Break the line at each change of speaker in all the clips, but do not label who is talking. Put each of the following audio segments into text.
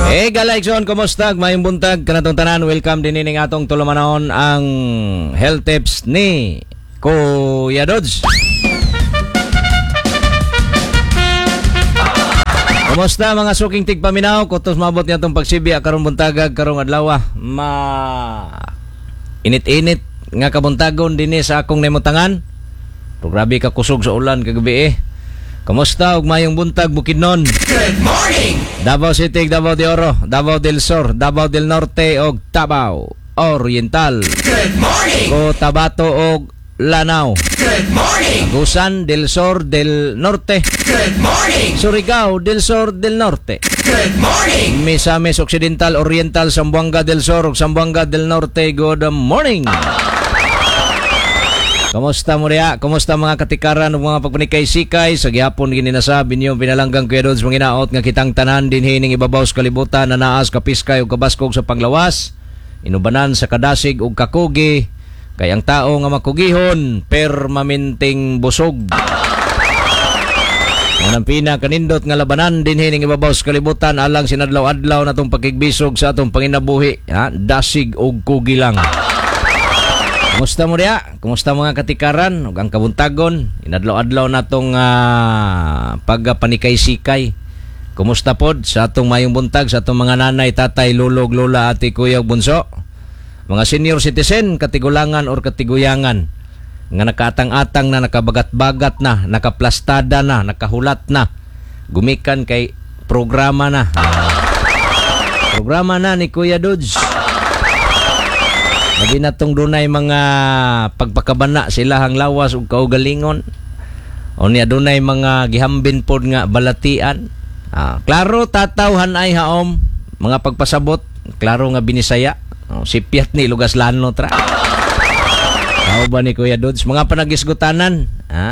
Hey Galaxon, kumusta? Mayong buntag kanatong tanan. Welcome din ining atong tulumanon ang health tips ni Kuya Dods. Kumusta mga suking tigpaminaw? Kutos mabot niya itong pagsibya karong buntagag, karong adlaw. Init-init nga kabuntagon din sa akong nemutangan. Pero grabe ka kusog sa ulan kagabi Kumusta ug mayong buntag Bukidnon?
Good morning!
Davao City, Davao de Oro, Davao del Sur, Davao del Norte ug Tabao Oriental.
Good morning!
Cotabato ug Lanao.
Good morning!
Agusan del Sur del Norte.
Good morning!
Surigao del Sur del Norte.
Good morning!
Misamis Occidental, Oriental, Zamboanga del Sur ug Zamboanga del Norte. Good morning! Kumusta mo ria? Kumusta mga katikaran ug mga pagpanikay-sikay? Sa gihapon gininasabi niyo pinalanggang Kuya Dods manginaot nga kitang tanan din hining ibabaw sa kalibutan na naas kapiskay ug kabaskog sa panglawas. Inubanan sa kadasig ug kakugi kay ang tao nga makugihon permanenteng busog. Ang pinakanindot nga labanan din hining ibabaw sa kalibutan alang sinadlaw-adlaw natong pakigbisog sa atong panginabuhi, dasig ug kugi lang. Kumusta mo ria? Kumusta mga katikaran ug ang kabuntagon? Inadlaw-adlaw natong pagpanikay-sikay. Kumusta pod sa atong mayong buntag sa atong mga nanay, tatay, lulog, lola, ati, kuya ug bunso? Mga senior citizen, katigulangan or katiguyangan nga nakaatang-atang na, nakabagat-bagat na, nakaplastada na, nakahulat na, gumikan kay programa na. Programa na ni Kuya Dods. Labi na tong dunay mga pagpakabana sila hang lawas ug kaugalingon. O niya dunay mga gihambin pod nga balatian. Klaro tataw hanay haom mga pagpasabot, klaro nga binisaya. Sipiat ni lugas lano tra. Tao ba ni Kuya Dods mga panagisgutanan?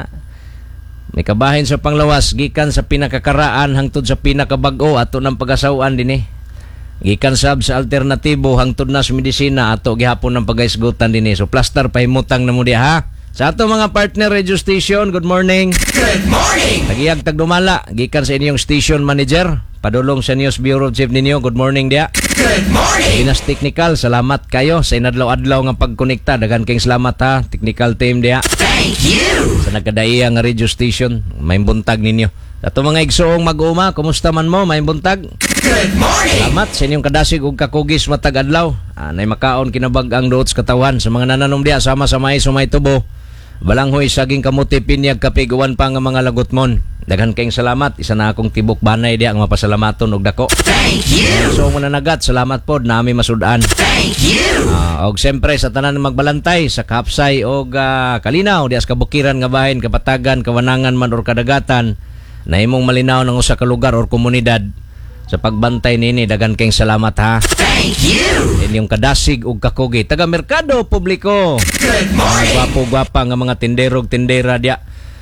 May kabahin sa panglawas gikan sa pinakakaraan hangtod sa pinakabag-o ato ng pagasawan dinhi. Gikan sab sa alternatibo hangtod na sa medisina ato gihapon ng pagaisgutan dinhi. So plaster pahimutang na mo diha sa ato mga partner radio station. Good morning.
Good morning!
Tagiyag tagdumala gikan sa inyong station manager padulong sa News Bureau Chief ninyo. Good morning dia.
Good morning!
Pinas Technical, salamat kayo sa inadlaw-adlaw nga pagkonekta. Daghan kayong salamat technical team dia.
Thank you!
Sa nagkadaiya nga radio station, may buntag ninyo. Ato mga igsoong mag-uma, kumusta man mo, may buntag?
Good morning!
Salamat sa inyong kadasig ug kakugis matag adlaw. Nay makaon kinabag ang dots katawan sa mga nananom diya sama sa may sumay tubo. Balanghoy saging kamuti pinyag kapiguan pa nga mga lagutmon. Daghan kayong salamat. Isa na akong tibok banay diya ang mapasalamaton og dako.
Thank you!
So muna nagat, salamat pod nami masudan.
Thank you!
Og siyempre sa tanan magbalantay sa Kapsay og Kalinaw dias kabukiran nga bahin, kapatagan, kawanangan man or kadagatan na imong malinaw ng usa ka lugar or komunidad sa pagbantay nini. Daghan kayong salamat ha.
Thank you!
Inyong kadasig ug kakugi taga merkado publiko.
Good morning!
Gwapo-gwapa nga mga tinderog tindera diya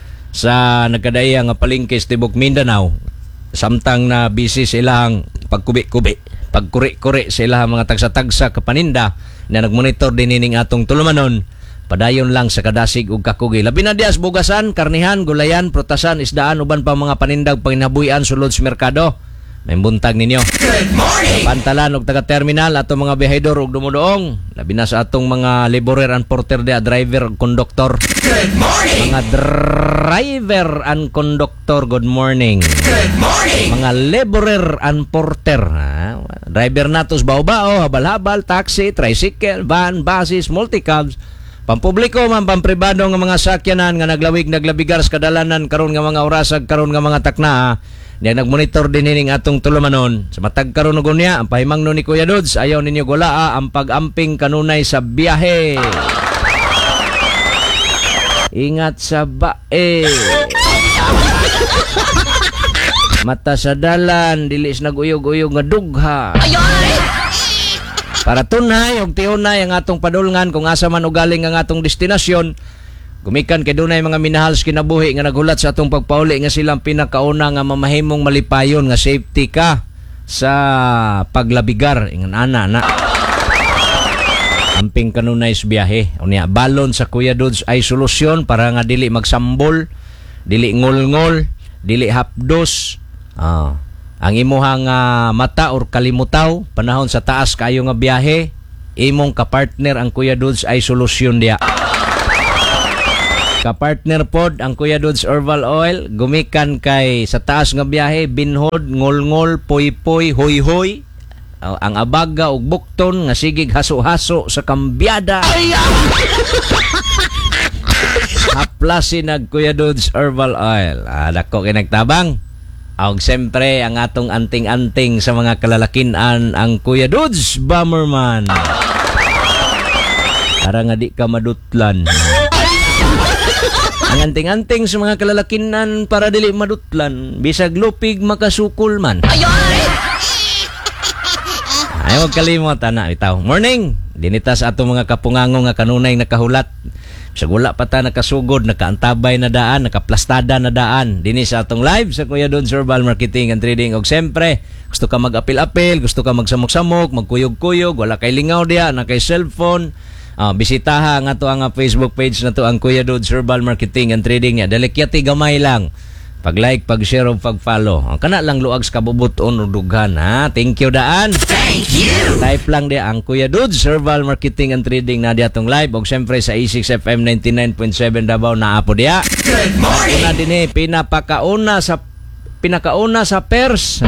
sa nagkadaya nga palengke sa tibok Mindanao. Samtang na busy silang pagkubi-kubi, pagkuri-kuri sila mga tagsa-tagsa kapaninda na nagmonitor din ining atong tulumanon. Padayon lang sa kadasig ug kakugi. Labi na dias bugasan, karnihan, gulayan, prutasan, isdaan uban pa mga panindag panginabuhian sulod sa merkado. May buntag ninyo.
Good morning!
Pantalan og taga-terminal atong mga biyahedor ug dumudoong. Labi na sa atong mga laborer and porter dia, driver ug konduktor.
Good morning!
Mga driver and konduktor, good morning.
Good morning!
Mga laborer and porter, driver natos bao-bao, habal-habal, taxi, tricycle, van, buses, multicabs, pampubliko man pampribado nga mga sakyanan nga naglawig-naglabigar sa kadalanan karon nga mga orasag, karon nga mga takna. Niya nagmonitor din hining atong tulumanon. Sa matag karon ug unya ang pahimangno ni Kuya Dods, ayaw ninyo gulaa ang pag-amping kanunay sa biyahe. Ingat sa bae. Mata sa dalan, dili is naguyog-uyog nga dugha. Para tunay og tiunay ang atong padulngan kung asa man ugaling ang atong destinasyon. Gumikan kay dunay mga minahals kinabuhi nga naghulat sa atong pagpauli nga silang pinakauna nga mamahimong malipayon nga safety ka sa paglabigar ingon ana na. Amping kanunay sa biyahe. Unya balon sa Kuya Dods ay solusyon para nga dili magsambol, dili ngol-ngol, dili hapdos. ang imuhang mata or kalimutaw panahon sa taas kayo nga biyahe, imong kapartner ang Kuya Dudes ay solusyon diya. Kapartner pod ang Kuya Dudes Herbal Oil, gumikan kay sa taas nga biyahe, binhod, ngol-ngol, poy-poy, hoy-hoy, ang abaga ug bukton nga sigig haso-haso sa kambyada. Haplasin nag Kuya Dudes Herbal Oil. Dako kay nagtabang. Og siyempre ang atong anting-anting sa mga kalalakinan ang Kuya Dudes Bomberman. Para nga di ka madutlan. Ang anting-anting sa mga kalalakinan para dili madutlan, bisag lupig makasukol man. Ay, huwag kalimot, ana, bitaw. Morning! Dinita sa ato mga kapungango nga kanunay nakahulat. Sa gula pa ta nakasugod, nakaantabay na daan, nakaplastada na daan. Dini sa atong live sa Kuya Dudes Herbal Marketing and Trading. Og siyempre, gusto ka mag-apil-apil, gusto ka magsamok-samok, magkuyog-kuyog, wala kay lingaw diya, na kay cellphone. Bisitaha ang ato ang Facebook page na to ang Kuya Dudes Herbal Marketing and Trading niya. Dalikyati gamay lang. Pag-like, pag-share, o pag-follow. Ang kana lang luag sa kabubuton o dughan, ha? Thank you, daan.
Thank you.
Type lang di ang Kuya Dudes Herbal Marketing and Trading na di atong live. O siyempre sa A6FM 99.7 Davao na apo diya.
Good morning.
Una din pinakauna sa pers.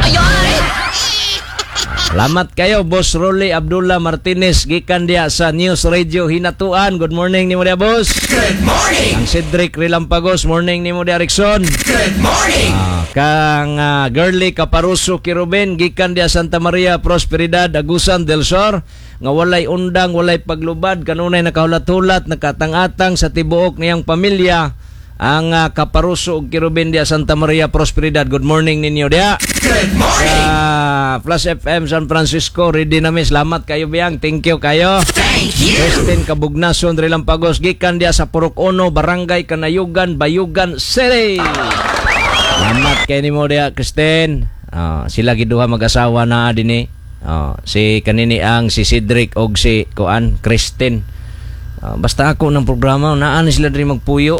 Salamat kayo, Boss Rolly Abdullah Martinez, gikan diya sa News Radio Hinatuan. Good morning ni mo diya, Boss.
Good morning.
Ang Cedric Rilampagos, morning ni mo diya, Rickson.
Good morning.
Kang Girly Caparuso Kiruben, gikan diya Santa Maria Prosperidad Agusan del Sur, nga walay undang, walay paglubad, kanunay nakahulat-hulat, nakatang-atang sa tibuok niyang pamilya. Ang Caparuso ug Kiruben diya Santa Maria Prosperidad. Good morning ninyo diya.
Good morning.
Plus FM San Francisco, ready na mi. Salamat kayo biyang. Thank you kayo.
Thank you.
Kristin Kabugnason Rilampagos, gikan diya sa Purok Ono, Barangay Kanayugan, Bayugan City. Salamat kay nimo diya, Kristin. Sila giduha mag-asawa na dinhi. Si kanini ang si Cedric og si Kuan, Kristin. Basta ako ng programa, naan sila rin magpuyo.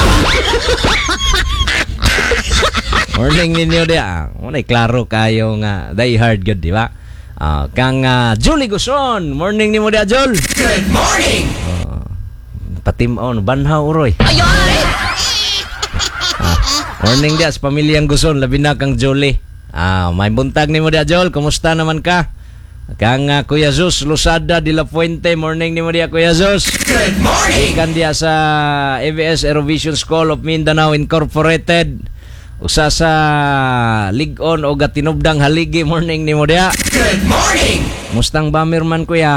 Morning ninyo diya. Muna'y klaro kayo nga die hard good, di ba? Kang Julie Guson. Morning ni mo diya, Jol.
Good morning.
Patimon, banhaw uroy. Morning diya sa pamilyang Guson, labi na kang Julie. May buntag ni mo diya, Jol. Kumusta naman ka? Kang Kuya Zeus Lusada de la Fuente, morning ni mo diya, Kuya Zeus.
Good morning.
Ikan diya sa ABS Aerovision School of Mindanao Incorporated. Usa sa Ligon o Gatinubdang Haligi, morning ni mo diya.
Good morning.
Mustang Bomberman, Kuya.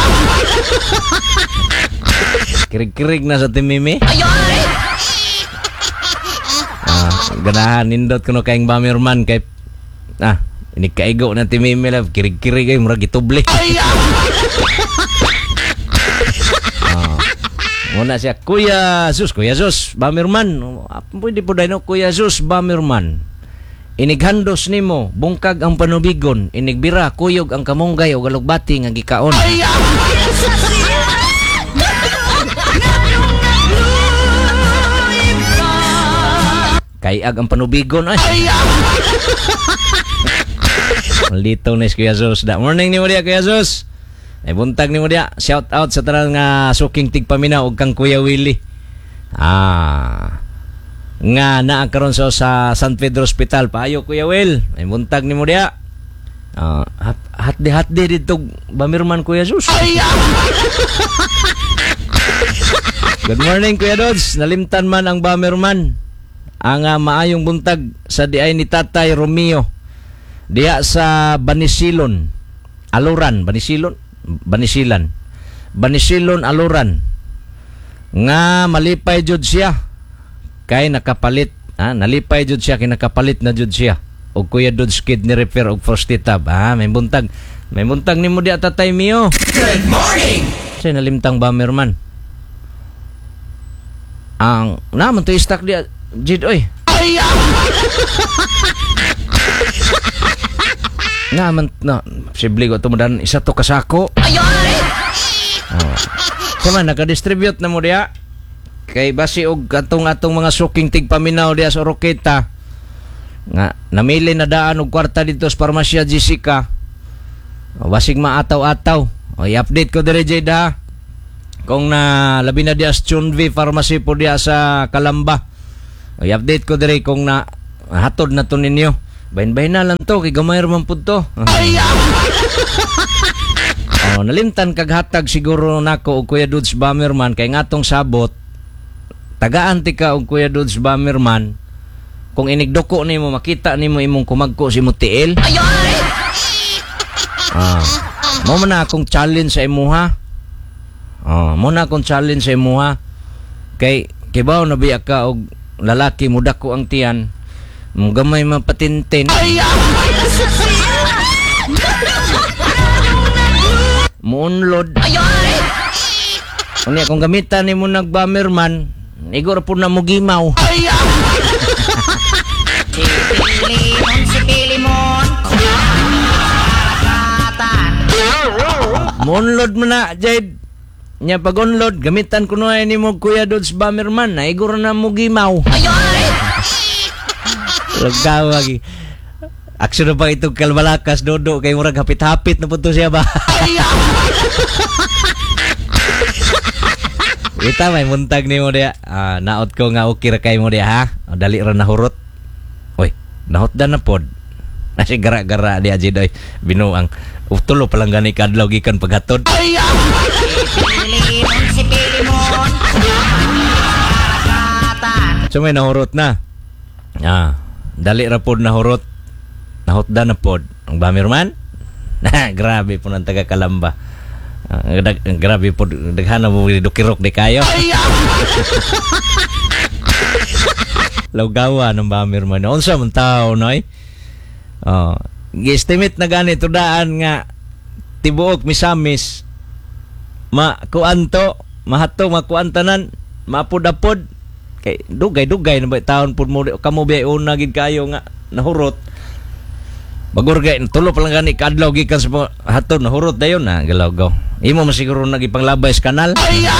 Kirig-kirig na sa timimi. Ganahan, nindot ko no kayong Bomberman kay inikaigo na timimi lang, kirig-kirig ay murag itubli. Muna siya, Kuya Zeus, Bomberman. Pwede po dahil, Kuya Zeus, Bomberman. Inighandos nimo, bungkag ang panubigon, inigbira, kuyog ang kamunggay o galugbati nga gikaon. Kayag ang panubigon, ay. Malito na si Kuya Zeus. Morning ni mo diya, Kuya Zeus. Ay buntag ni mo diya. Shout out sa tanang suking tigpaminaw ug kang Kuya Willie. Nga naa karon sa San Pedro Hospital. Paayo, Kuya Will. Ay buntag ni mo diya. Hatdi dito Bomberman, Kuya Zeus. Good morning, Kuya Dods. Nalimtan man ang Bomberman. Ang maayong buntag sa diay ni Tatay Romeo. Diya sa Banisilon, Aluran, Banisilan, Aluran. Nga malipay jud siya kay nakapalit, nalipay jud siya kay nakapalit na jud siya. Og Kuya Dudes kidney repair og prostitab. May buntag nimo diya, Tatay Mio.
Good morning.
Say nalimtang Bomberman. Ang naman to istak diya, jid oy. Naman na posible ko tumudan isa to kasako. Sama naka-distribute na mo diya. Kay basi og atong mga suking tigpaminaw diya sa Roqueta. nga namili na daan og kwarta dito sa Parmasya Jessica. Wasig maataw-ataw. O i-update ko dire Jade ha. Kung na labi na diya sa Chunvi Pharmacy po diya sa Kalamba. O i-update ko dire kung na hatod na to ninyo. Bahin-bahin na lang to kay gamay raman pud to. Nalimtan kag hatag siguro nako og Kuya Dudes Bomberman kay ngatong sabot tagaan ti ka og Kuya Dudes Bomberman. Kung inigdoko nimo makita nimo imong kumagko si Mutiel. Mo man na akong challenge sa imuha. Mo na akong challenge sa imuha. Kay kibaw na biya ka og lalaki muda ko ang tiyan. Mo gamay mapatintin. Mo unlod. Unya kung gamitan nimo nag-bomberman, igor po na mo gimaw. Mo-unload mo na, Jade. Nya pag-unload, gamitan ko na ni mo Kuya Dudes Bomberman na igor na mo gimaw. Lagkawag. Aksyon na pa itong kalbalakas, Dodo, kay murag hapit-hapit na po siya ba? Ita, may muntag ni mo diya. Naot ko nga okay ra kay mo diya, ha? Dali ra nahurot. Oy, nahot dan na pod. Nasi gara-gara diya, Jade. Binuang. Tulo palang gani kadlaw gikan paghatod. So may nahurot na. Dali ra pod nahurot. Nahotdan na pod. Ang Bomberman? Grabe po ng taga Kalamba. Grabe po. Daghana mo dukirok di kayo. Lawgawa ng Bomberman. Unsa man tao, noy? Gi-estimate na ganito daan nga tibuok misamis makuanto mahato makuantanan mapud-apod kay dugay-dugay na ba taon pud mo kamo biay una gid kayo nga nahurot bagurgay tulo pa lang gani kadlaw gikan sa haton nahurot dayon na galaw-gaw imo masiguro nagipanglabay sa kanal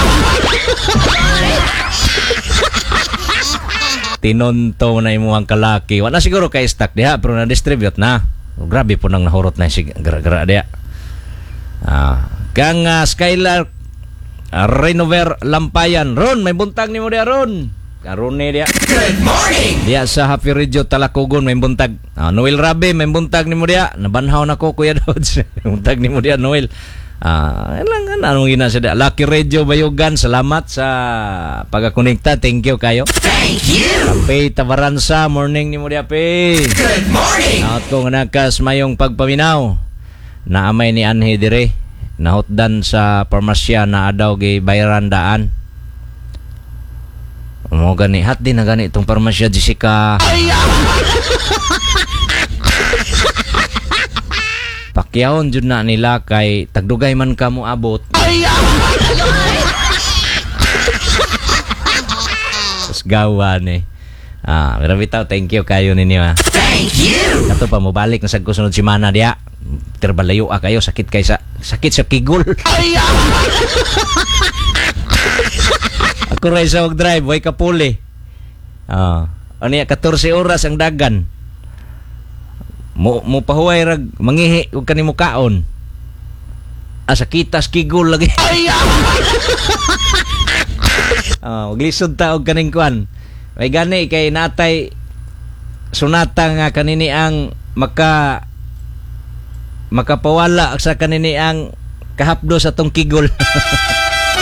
tinonto na imo ang kalaki wala siguro kay stock diha pero na distribute na. Grabe po nang nahurot na si gara-gara dia. Kang Skylar Renover Lampayan. Ron, may buntag ni mo dia Ron. Karon ni dia.
Good morning.
Dia sa Happy Radio Talakogon may buntag. Noel Rabe may buntag ni mo dia. Nabanhaw na ko Kuya Dods. Buntag ni mo dia Noel. Lang anong gina sa dia. Lucky Radio Bayogan. Salamat sa pagakonekta. Thank you kayo.
Thank you.
Pay Tabaransa, morning ni mo dia Pay.
Good morning.
Naot kong nakas mayong pagpaminaw. Naamay ni Anhe dire. Nahotdan sa Parmasya na adaw gay bayaran daan. Mo gani hat din na gani itong Parmasya Jessica. Pakyawon jud na nila kay tagdugay man ka mo abot. Gawan eh. Pero bitaw, thank you kayo ninyo ha.
Thank you.
Kato pa mo balik na sa kusunod semana diya. Terbalayo kayo sakit kay sakit sa kigol. Ako ray sa og drive way kapuli. Ano ya 14 oras ang dagan. Mo pahuway rag mangihi ug kanimo kaon. Sakitas kigol lagi. Glisod ta og kaning kuan. May gani kay natay sunata nga kanini ang makapawala sa kanini ang kahapdo sa tong kigol.